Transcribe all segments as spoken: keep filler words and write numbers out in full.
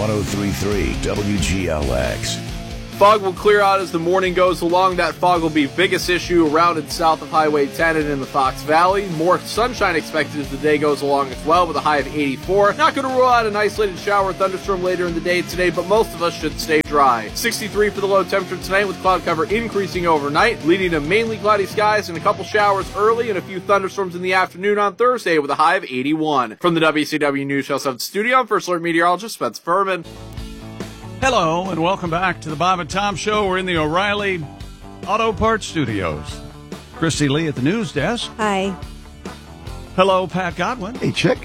one oh three point three W G L X. Fog will clear out as the morning goes along. That fog will be biggest issue around and south of Highway ten and in the Fox Valley. More sunshine expected as the day goes along as well, with a high of eighty-four. Not going to rule out an isolated shower or thunderstorm later in the day today, but most of us should stay dry. sixty-three for the low temperature tonight, with cloud cover increasing overnight, leading to mainly cloudy skies and a couple showers early and a few thunderstorms in the afternoon on Thursday, with a high of eighty-one. From the W C W News Channel seven studio, I'm First Alert Meteorologist Spencer Furman. Hello, and welcome back to the Bob and Tom Show. We're in the O'Reilly Auto Parts Studios. Christy Lee at the news desk. Hi. Hello, Pat Godwin. Hey, Chick.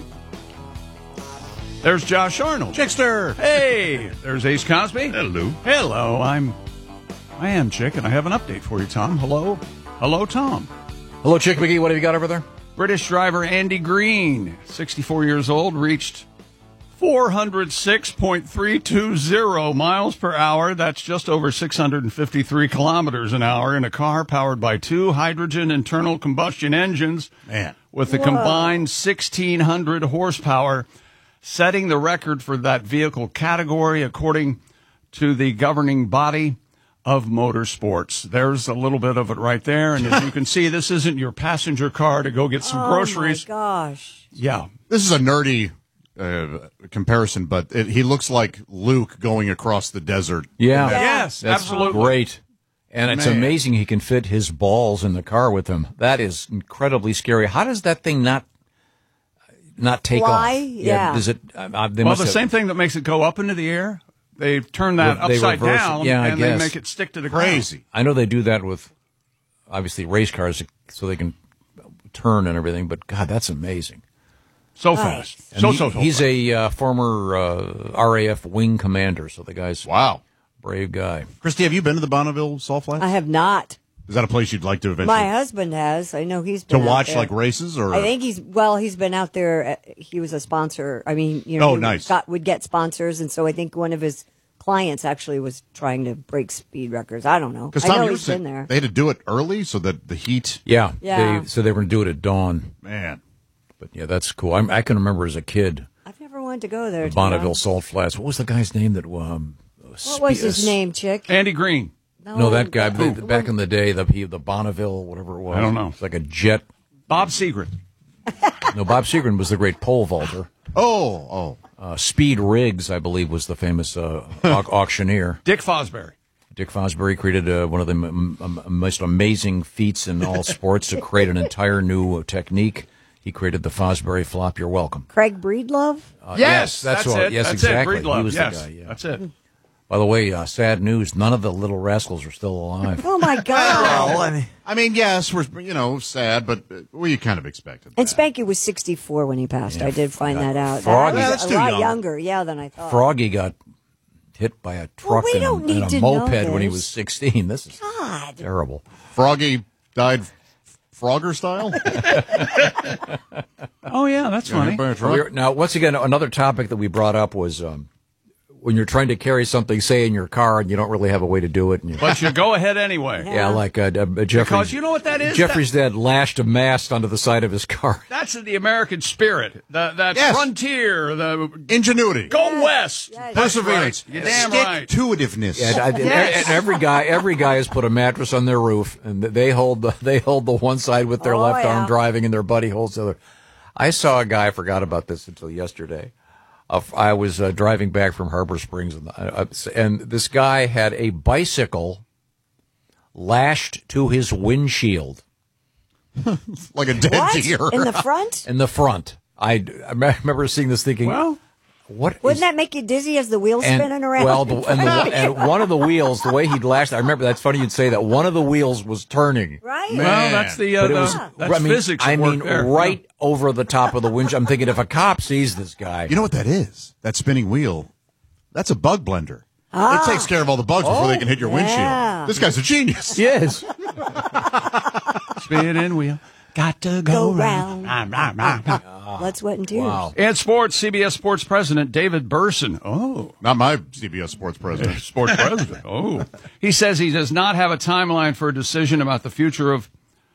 There's Josh Arnold. Chickster. Hey, there's Ace Cosby. Hello. Hello, I'm, I am Chick, and I have an update for you, Tom. Hello. Hello, Tom. Hello, Chick McGee. What have you got over there? British driver Andy Green, sixty-four years old, reached four hundred six point three two zero miles per hour. That's just over six hundred fifty-three kilometers an hour in a car powered by two hydrogen internal combustion engines. Man. With a Whoa. combined sixteen hundred horsepower, setting the record for that vehicle category according to the governing body of motorsports. There's a little bit of it right there. And as you can see, this isn't your passenger car to go get some oh groceries. Oh, my gosh. Yeah. This is a nerdy uh, comparison, but it, he looks like Luke going across the desert. Yeah. Yes, That's absolutely. great. And it's Man. amazing he can fit his balls in the car with him. That is incredibly scary. How does that thing not not take Fly? off? Yeah. Does it? Uh, they Well, must the have, same thing that makes it go up into the air, they turn that Well, they upside reverse it. down Yeah, I and they guess. make it stick to the Crazy. ground. I know they do that with obviously race cars so they can turn and everything. But God, that's amazing. So Nice. fast. And So, he- so, so he's fast. a uh, former uh, R A F wing commander, so the guy's Wow. brave guy. Christy, have you been to the Bonneville Salt Flats? I have not. Is that a place you'd like to eventually My husband has. I know he's to been out watch there. like races or? I think he's well. He's been out there. uh, He was a sponsor. I mean, you know, Oh, he nice. got, would get sponsors, and so I think one of his clients actually was trying to break speed records. I don't know. Because I Tom, know you he's said been there. they had to do it early so that the heat. Yeah, Yeah. They, so they were going to do it at dawn. Man, But yeah, that's cool. I'm, I can remember as a kid, I've never wanted to go there. to be Bonneville honest. Salt Flats. What was the guy's name that? Um, What was his name, Chick? Andy Green. No, that guy. the- the- back in the day, the he, the Bonneville, whatever it was. I don't know. It's like a jet. Bob Seagren. No, Bob Seagren was the great pole vaulter. oh, oh, Uh, Speed Riggs, I believe, was the famous uh, au- auctioneer. Dick Fosbury. Dick Fosbury created uh, one of the m- m- most amazing feats in all sports to create an entire new technique. He created the Fosbury flop. You're welcome. Craig Breedlove. Uh, Yes, that's, that's what. it. Yes, that's exactly. It. Breedlove. He was yes, the guy. Yeah. that's it. By the way, uh, sad news: none of the little rascals are still alive. Oh my God! I mean, yes, we're you know sad, but uh, we kind of expected. And that. Spanky was sixty-four when he passed. Yeah, I did find God. that out. Froggy. That Yeah, was that's a too lot young. younger, yeah, than I thought. Froggy got hit by a truck we and, don't a, need and to a know moped when he this. was sixteen. This is God. terrible. Froggy died Frogger style. Oh, yeah, that's funny. By a truck? We're- Now, once again, another topic that we brought up was um, when you're trying to carry something, say, in your car, and you don't really have a way to do it. And you, But you go ahead anyway. yeah, like uh, uh, Jeffrey's. Because you know what that is? Jeffrey's dad lashed a mast onto the side of his car. That's the American spirit. The, that Yes. frontier. The Ingenuity, go west. Yes. That's perseverance, right. You're damn right. stick-to-itiveness. And, I, and- Yes. and every guy, every guy has put a mattress on their roof, and they hold the they hold the one side with their Oh, left yeah. arm driving, and their buddy holds the other. I saw a guy. I forgot about this until yesterday. Uh, I was uh, driving back from Harbor Springs, and, uh, and this guy had a bicycle lashed to his windshield like a dead What? deer. In the front? in the front. I, I remember seeing this, thinking, Well, what? Wouldn't is- that make you dizzy as the wheels and, spinning around? Well, the, and, the, and one of the wheels, the way he'd lashed, I remember. That's funny you'd say that. One of the wheels was turning. right? well, that's the, uh, But it the was, that's I mean, physics. I at mean, work there. right over the top of the windshield. I'm thinking if a cop sees this guy, You know what that is? That spinning wheel. That's a bug blender. It takes care of all the bugs before they can hit your yeah. windshield. This guy's a genius. yes, Spinning wheel. Got to Go go, round. round. Blood, sweat, and tears. wow. And sports, C B S Sports President David Burson. Oh, Not my C B S Sports president. sports president. Oh. He says he does not have a timeline for a decision about the future of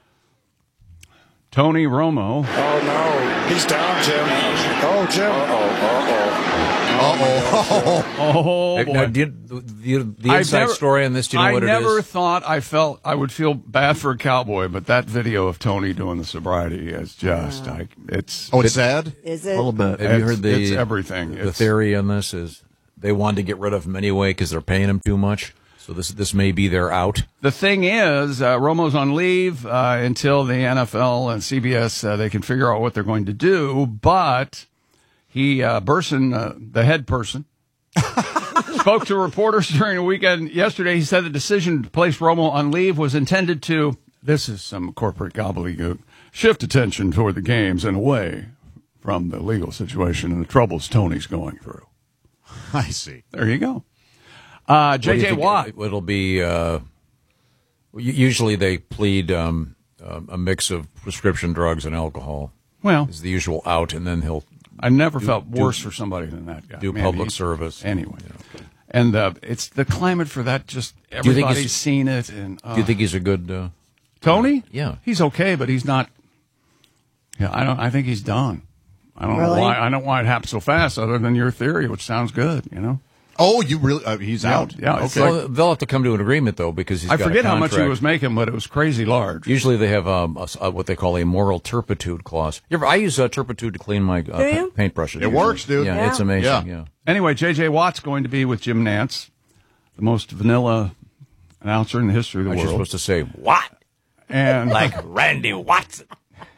Tony Romo. Oh, no. He's down, Jim. Oh, Jim. Uh-oh, uh-oh. Uh-oh. Oh, Hey, boy. now, do you- the the I've inside never- story on this, do you know I what it is? never thought I felt I would feel bad for a cowboy, but that video of Tony doing the sobriety is just, I, it's, Oh, it's sad? Is A it? little bit. Have you it's- heard the it's everything. The It's- theory on this is they wanted to get rid of him anyway because they're paying him too much. So this this may be their out. The thing is, uh, Romo's on leave uh, until the N F L and C B S, uh, they can figure out what they're going to do, but he, uh, Burson, uh, the head person, spoke to reporters during the weekend yesterday. He said the decision to place Romo on leave was intended to, this is some corporate gobbledygook, shift attention toward the games and away from the legal situation and the troubles Tony's going through. I see. There you go. Uh, What do you J J think Watt. it- It'll be. Uh, u- usually they plead um, um, a mix of prescription drugs and alcohol. Well, Is the usual out, and then he'll I never felt worse for somebody than that guy. do Man, public he- service. Anyway. And uh, it's the climate for that, just you think everybody's he's- seen it. And uh, Do you think he's a good? Uh, Tony? Yeah. He's okay, but he's not. Yeah, I don't. I think he's done. I don't Really? know why. I don't know why it happened so fast, other than your theory, which sounds good. You know. Oh, you really? Uh, he's Yeah, out. yeah, it's Okay. like- well, they'll have to come to an agreement though, because he's I got a forget how much he contract. was making, but it was crazy large. Usually they have um, a, a- what they call a moral turpitude clause. You ever, I use uh, turpitude to clean my uh, Do you? pa- paintbrushes. It usually. works, dude. Yeah, Yeah. it's amazing. Yeah. Yeah. Anyway, J J Watt's going to be with Jim Nance, the most vanilla announcer in the history of the Aren't you world. supposed to say what? And Like Randy Watson?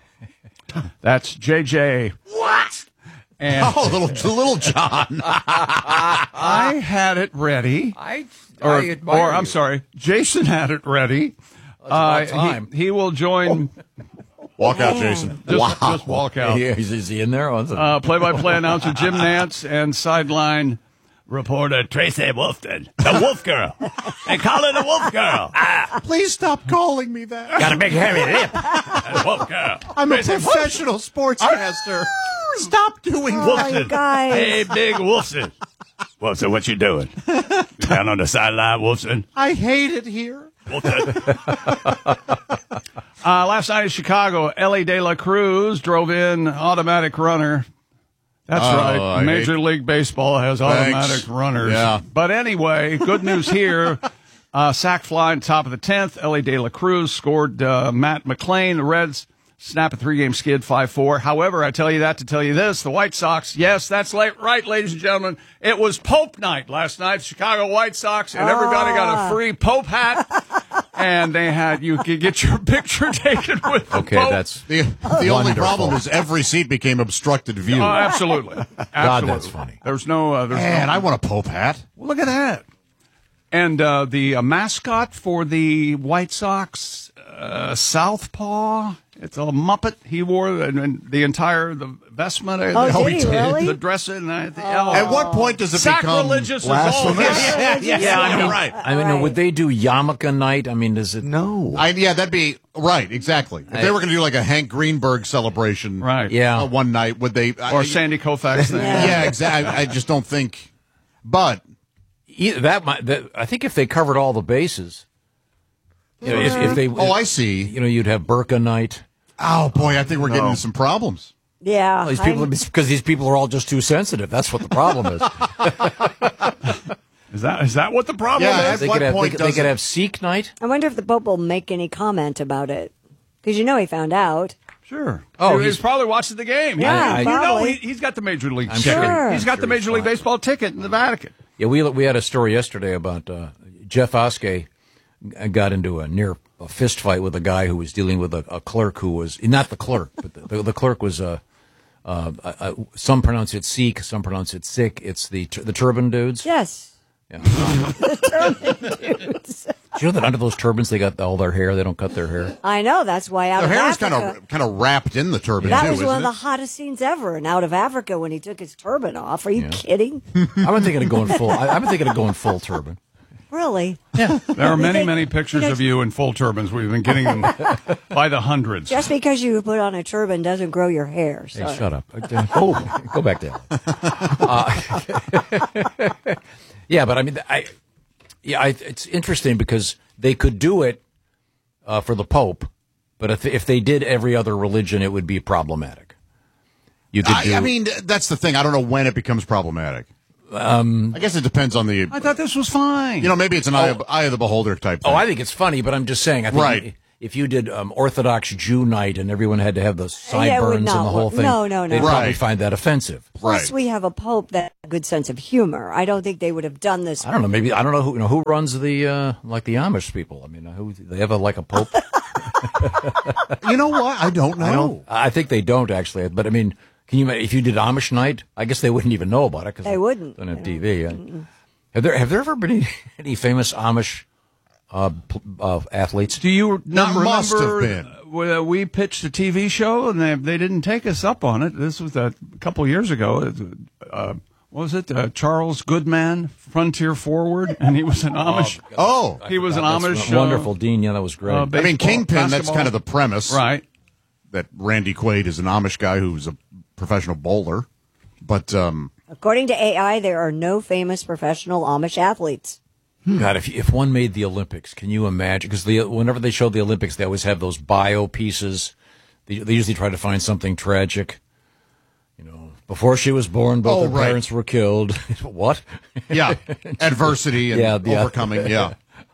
that's J J. What? And Oh, little little John. I had it ready. I, Or, I admire or I'm you. sorry, Jason had it ready. about Uh, he- time. He, will join. Walk out, Jason. Just, just walk out. Yeah, is, is he in there? Oh, that's a- Uh, play-by-play announcer Jim Nance and sideline reporter Tracy Wolfton, the Wolf Girl. They call her the Wolf Girl. Please stop calling me that. Got a big hairy lip. The Wolf Girl. I'm a Tracy professional sportscaster. Stop doing Oh, that. you guys. Hey, big Wolfson. Wolfson, what you doing? You down on the sideline, Wolfson? I hate it here. Wolfson. uh, last night in Chicago, Ellie De La Cruz drove in automatic runner. That's Oh, right. I Major hate- League Baseball has Thanks. automatic runners. Yeah. But anyway, good news here. Uh, sack fly on top of the tenth. Ellie De La Cruz scored uh, Matt McClain. The Reds snap a three-game skid, five four. However, I tell you that to tell you this. The White Sox, yes, that's late, right, ladies and gentlemen. It was Pope night last night, Chicago White Sox, and everybody got a free Pope hat. And they had, you could get your picture taken with the okay, Pope. that's The, the only Wonderful. problem is every seat became obstructed view. Oh, absolutely. Absolutely. God, that's funny. There's no, uh, there's Man, no, I want a Pope hat. Well, look at that. And uh, the uh, mascot for the White Sox, uh, Southpaw, it's a Muppet. He wore the, and the entire the vestment, uh, Oh, the, did he really? the dress, and uh, the At what point does it become sacrilegious is all blasphemous? this. yeah, yeah. I mean, right. I mean, would they do yarmulke night? I mean, does it? No. I, yeah, that'd be right. Exactly. If they were going to do like a Hank Greenberg celebration, Right. Yeah. uh, one night, would they? Or I, Sandy Koufax thing. Yeah. Yeah, exactly. I just don't think. But Either that might. That, I think if they covered all the bases, you know, if, if they. oh, I see. You know, you'd have burqa night. Oh boy, I think we're getting into some problems. Yeah. These people, I- because these people are all just too sensitive. That's what the problem is. Is that is that what the problem Yeah, is? at they what could have. They point could, they does could it- have Sikh night. I wonder if the Pope will make any comment about it. Because you know he found out. Sure. Oh, He- he's, he's- probably watching the game. Yeah, you know, probably. he, he's got the Major League I'm ticket. sure. He's got Sure the he's Major League fine. Baseball ticket in the Vatican. Yeah, we we had a story yesterday about uh, Jeff Oskey got into a near a fist fight with a guy who was dealing with a, a clerk who was not the clerk, but the, the, the clerk was a. Uh, uh, uh, some pronounce it Sikh, some pronounce it sick. It's the the turban dudes. Yes. Yeah. The turban dudes. Do you know that under those turbans they got all their hair? They don't cut their hair. I know. That's why out Their of hair is Africa. kind of kind of wrapped in the turban that too, was isn't one of it? the hottest scenes ever. And out of Africa when he took his turban off. Are you kidding? I've been thinking of going full. I, I've been thinking of going full turban. Really? There are many, think- many pictures you know- of you in full turbans. We've been getting them by the hundreds. Just because you put on a turban doesn't grow your hair. Hey, So. shut up. Oh, go back there. Uh, yeah, but I mean, I yeah, I, it's interesting because they could do it uh, for the Pope, but if if they did every other religion, it would be problematic. You could do. I, I mean, that's the thing. I don't know when it becomes problematic. Um, I guess it depends on the. I thought this was fine. You know, maybe it's an eye, of, eye of the beholder type thing. oh, I think it's funny, but I'm just saying. I think Right. if you did um, Orthodox Jew night and everyone had to have the Yeah, it would sideburns not and the whole work. thing, No, no, no. they'd probably Right. find that offensive. Plus, Right. we have a pope that has a good sense of humor. I don't think they would have done this. I don't know. Maybe I don't know who you know who runs the uh, like the Amish people. I mean, who they have a like a pope. You know what? I don't know. I don't. I think they don't actually. But I mean, can you if you did Amish night? I guess they wouldn't even know about it because They wouldn't. Don't have T V. Have there have there ever been any, any famous Amish uh, p- uh, athletes? Do you not There must remember have been. when we pitched a T V show and they they didn't take us up on it? This was a couple of years ago. Uh, what was it? Uh, Charles Goodman, Frontier Forward, and he was an Amish. Oh, he was an That's Amish. wonderful, uh, Dean. Yeah, that was great. uh, I mean, baseball, Kingpin. That's basketball. kind of the premise, Right. That Randy Quaid is an Amish guy who's a professional bowler, but um, According to A I, there are no famous professional Amish athletes. God, if if one made the Olympics, can you imagine? Because the whenever they show the Olympics, they always have those bio pieces. They, they usually try to find something tragic. You know, before she was born, both Oh, her right. parents were killed. What? yeah, adversity and Yeah, yeah. overcoming. Yeah,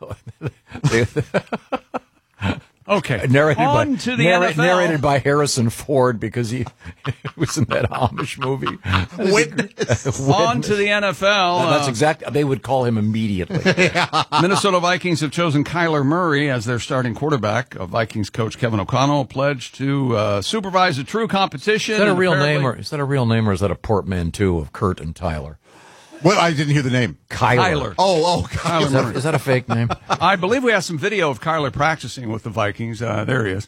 Okay. narrated On by to the narra- N F L. narrated by Harrison Ford because he was in that Amish movie. Witness. On to the N F L. That's Uh, exactly. They would call him immediately. Minnesota Vikings have chosen Kyler Murray as their starting quarterback. Uh, Vikings coach Kevin O'Connell pledged to uh, supervise a true competition. Is that a and real apparently- name, or is that a real name, or is that a portmanteau of Kurt and Tyler? Well, I didn't hear the name. Kyler. Kyler. Oh, oh, Kyler Is that, Murray. is that a fake name? I believe we have some video of Kyler practicing with the Vikings. Uh, there he is.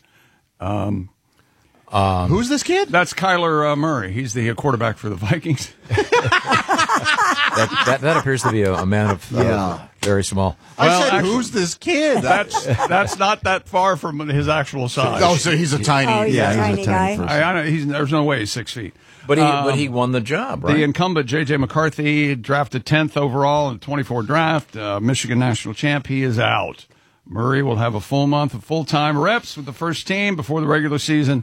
Who's this kid? That's Kyler uh, Murray. He's the uh, quarterback for the Vikings. that, that that appears to be a, a man of uh, Yeah. very small. I Well, said, actually- who's this kid? That's that's not that far from his actual size. oh, so he's a tiny. Oh, he's a yeah, tiny he's a tiny guy. person. I, I know he's there's no way he's six feet. But he Um, but he won the job, right? The incumbent J J McCarthy drafted tenth overall in the twenty-four draft. Uh, Michigan national champ. He is out. Murray will have a full month of full-time reps with the first team before the regular season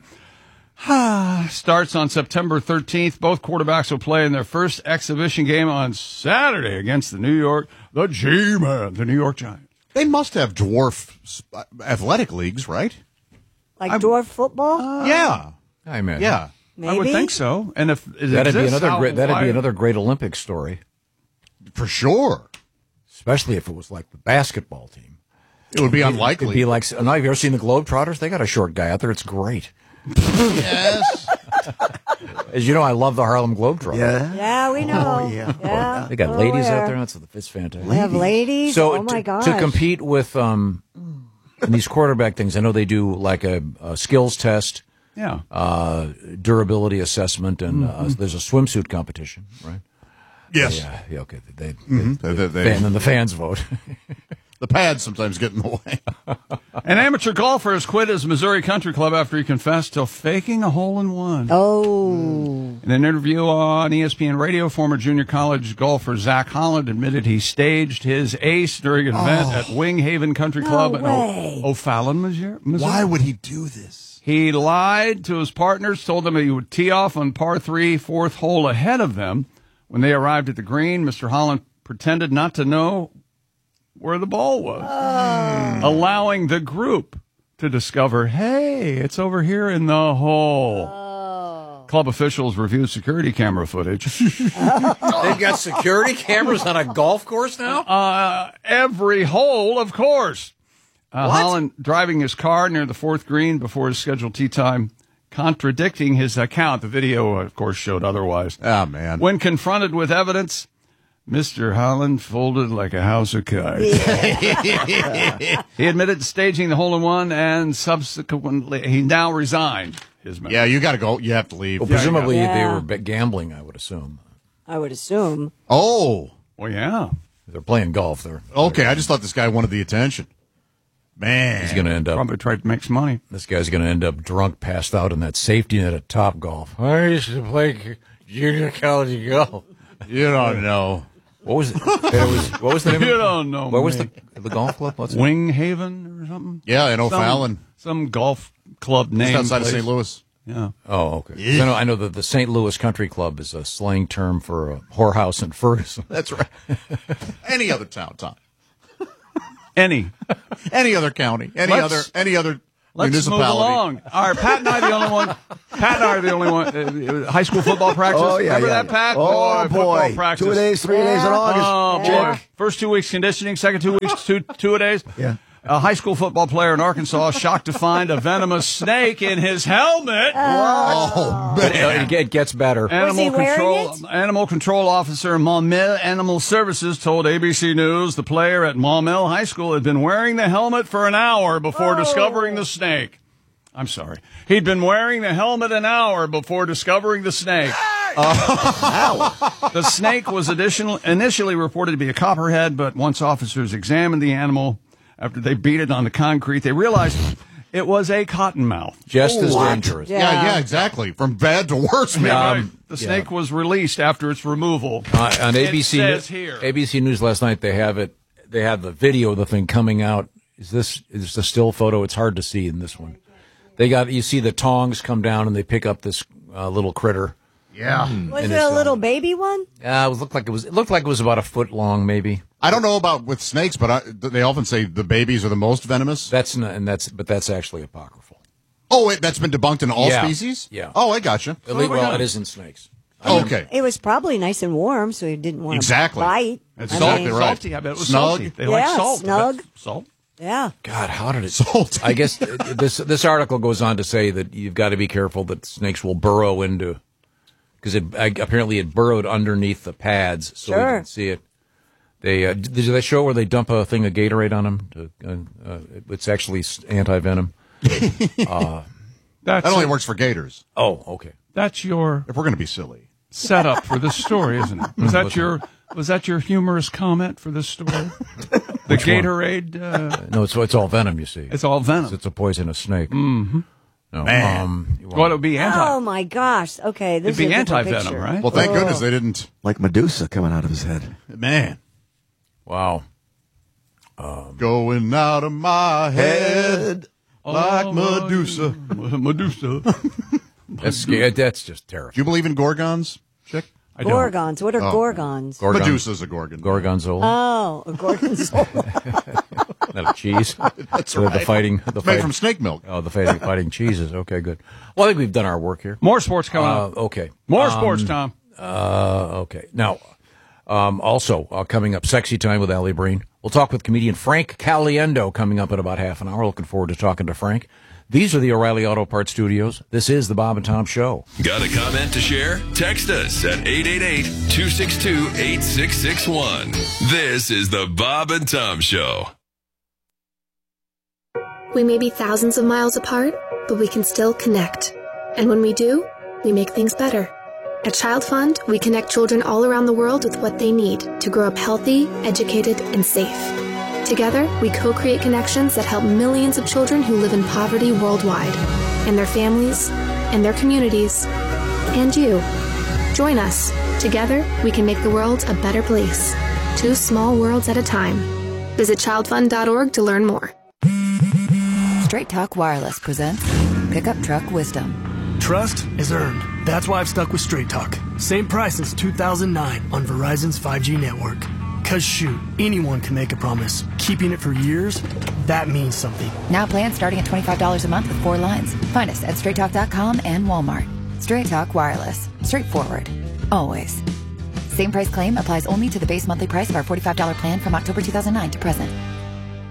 starts on September thirteenth. Both quarterbacks will play in their first exhibition game on Saturday against the New York, the G-Man, the New York Giants. They must have dwarf sp- athletic leagues, right? Like dwarf football? Uh, yeah, I imagine. yeah. Maybe. I would think so. And if it That'd be exists, another how- great. That'd why- be another great Olympic story, For sure. especially if it was like the basketball team. It would be It'd unlikely. be like. No, have you ever seen the Globetrotters? They got a short guy out there. It's great. yes. As you know, I love the Harlem Globetrotters. Yeah. Yeah, we know. Oh, yeah. Yeah. They got Oh, ladies yeah. out there. That's it's fantastic. They have ladies. So oh my to, gosh. to compete with um, in these quarterback things, I know they do like a, a skills test, Yeah. uh, durability assessment, and uh, there's a swimsuit competition, right? Yes. Yeah, yeah, okay. They, they, They- they- they- and then the fans vote. the pads sometimes get in the way. An amateur golfer has quit his Missouri Country Club after he confessed to faking a hole-in-one. Oh. In an interview on E S P N Radio, former junior college golfer Zach Holland admitted he staged his ace during an event at Wing Haven Country No Club in way. o- O'Fallon, Missouri. Why would he do this? He lied to his partners, told them he would tee off on par three, fourth hole ahead of them. When they arrived at the green, Mister Holland pretended not to know where the ball was, allowing the group to discover, hey, it's over here in the hole. Club officials reviewed security camera footage. They've got security cameras on a golf course now? Uh, every hole, of course. Uh, Holland driving his car near the fourth green before his scheduled tee time, contradicting his account. The video, of course, showed otherwise. Oh, man. When confronted with evidence, Mister Holland folded like a house of cards. He admitted to staging the hole-in-one and subsequently he now resigned his membership. Yeah, you got to go. You have to leave. Well, presumably Yeah. they were be- gambling, I would assume. I would assume. Oh, Well, yeah. They're playing golf. They're okay. I just thought this guy wanted the attention. Man. He's going to end up. Probably tried to make some money. This guy's going to end up drunk, passed out in that safety net at Top Golf. I used to play junior college golf. You don't know. What was it? It was, what was the name? You of it? don't know Where was me. the the golf club? What's it? Wing Haven or something? Yeah, in Some- O'Fallon. Some golf club Just name. outside of place. Saint Louis. Yeah. Oh, okay. 'Cause I know, I know that the Saint Louis Country Club is a slang term for a whorehouse in Ferguson. That's right. Any other town, Tom. Any. Any other county. Any Let's- other any other Let's move municipality. along. All right, Pat and I are the only one. Pat and I are the only one. Uh, high school football practice. Oh, yeah, Remember yeah. that, Pat? Oh, football boy. practice. Two days, three days in August. Oh, Check. boy. First two weeks conditioning, second two weeks, two, two a days. Yeah. A high school football player in Arkansas shocked to find a venomous snake in his helmet. Oh, But man. it, it gets better. Animal he wearing control it? Animal control officer Maumelle Animal Services told A B C News the player at Maumelle High School had been wearing the helmet for an hour before discovering the snake. I'm sorry. He'd been wearing the helmet an hour before discovering the snake. The snake was additional, initially reported to be a copperhead, but once officers examined the animal after they beat it on the concrete, they realized it was a cottonmouth. Just as dangerous. Yeah. Yeah, yeah, exactly. From bad to worse, man. Right. The snake was released after its removal. Uh, on A B C, It says here. A B C News last night, they have it. They have the video of the thing coming out. Is this is the still photo? It's hard to see in this one. They got you see the tongs come down and they pick up this uh, little critter. Yeah. Was And it it's, a little um, baby one? Uh, it looked like it was. It looked like it was about a foot long, maybe. I don't know about with snakes, but I, they often say the babies are the most venomous. That's not, and that's but that's actually apocryphal. Oh, it, that's been debunked in all Yeah. species? Yeah. Oh, I gotcha. At least, well, it is in snakes. Oh, okay. It was probably nice and warm, so he didn't want Exactly. to bite. It's I salty, mean, right. salty. I bet it was Snug. salty. They Yeah, like salt. snug. Salt. Yeah. God, how did it? Salty. I guess uh, this this article goes on to say that you've got to be careful that snakes will burrow into, because it I, apparently it burrowed underneath the pads, so you Sure. can see it. They uh, did they show where they dump a thing of Gatorade on them? To, uh, uh, it's actually anti venom. That's That only works for gators, Oh, okay. That's your if we're going to be silly. setup for this story, isn't it? Was that your was that your humorous comment for this story? The Gatorade. Uh, No, it's it's all venom. You see, it's all venom. it's a poisonous snake. Mm-hmm. No, Man. um, you Well, it want- would be anti. Oh my gosh. Okay, this It'd be is a different anti-venom, picture. right? Well, thank goodness they didn't. Like Medusa coming out of his head. Man. wow. Going out of my head like Oh, Medusa. Medusa. That's scary. That's just Do terrifying. you believe in gorgons, chick? I don't. Gorgons. What are Oh. gorgons? Gorgon, Medusa's a gorgon. Gorgonzola, Oh, a gorgonzola. not a cheese. That's the, right. the fighting, the It's made fighting. from snake milk. Oh, the fighting, fighting cheeses. Okay, good. Well, I think we've done our work here. More sports coming Uh, up. okay. More Um, sports, Tom. Uh, okay. Now, um, also uh, coming up, Sexy Time with Allie Breen. We'll talk with comedian Frank Caliendo coming up in about half an hour. Looking forward to talking to Frank. These are the O'Reilly Auto Parts Studios. This is the Bob and Tom Show. Got a comment to share? Text us at eight eight eight, two six two, eight six six one. This is the Bob and Tom Show. We may be thousands of miles apart, but we can still connect. And when we do, we make things better. At Child Fund, we connect children all around the world with what they need to grow up healthy, educated, and safe. Together, we co-create connections that help millions of children who live in poverty worldwide, and their families, and their communities, and you. Join us. Together, we can make the world a better place. Two small worlds at a time. Visit child fund dot org to learn more. Straight Talk Wireless presents Pickup Truck Wisdom. Trust is earned. That's why I've stuck with Straight Talk. Same price since two thousand nine on Verizon's five G network. Cause shoot, anyone can make a promise. Keeping it for years, that means something. Now plans starting at twenty-five dollars a month with four lines. Find us at straight talk dot com and Walmart. Straight Talk Wireless. Straightforward. Always. Same price claim applies only to the base monthly price of our forty-five dollars plan from October two thousand nine to present.